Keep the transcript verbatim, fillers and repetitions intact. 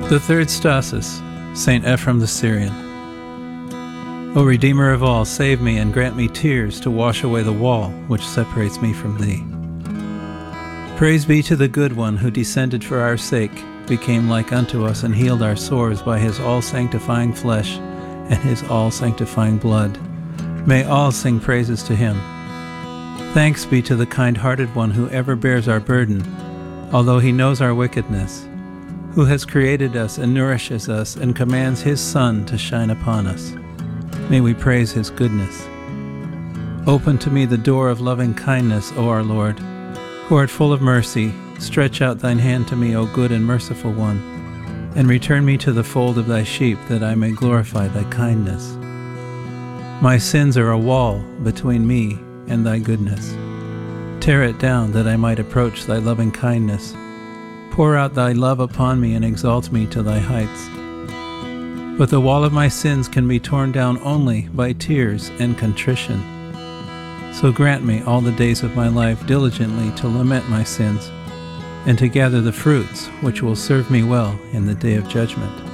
The third Stasis, Saint Ephrem the Syrian. O Redeemer of all, save me and grant me tears to wash away the wall which separates me from thee. Praise be to the Good One who descended for our sake, became like unto us, and healed our sores by his all-sanctifying flesh and his all-sanctifying blood. May all sing praises to him. Thanks be to the kind-hearted One who ever bears our burden, although he knows our wickedness, who has created us and nourishes us and commands his sun to shine upon us. May we praise his goodness. Open to me the door of loving kindness, O our Lord, who art full of mercy. Stretch out thine hand to me, O good and merciful One, and return me to the fold of thy sheep, that I may glorify thy kindness. My sins are a wall between me and thy goodness. Tear it down, that I might approach thy loving kindness. Pour out thy love upon me and exalt me to thy heights. But the wall of my sins can be torn down only by tears and contrition. So grant me all the days of my life diligently to lament my sins, and to gather the fruits which will serve me well in the day of judgment.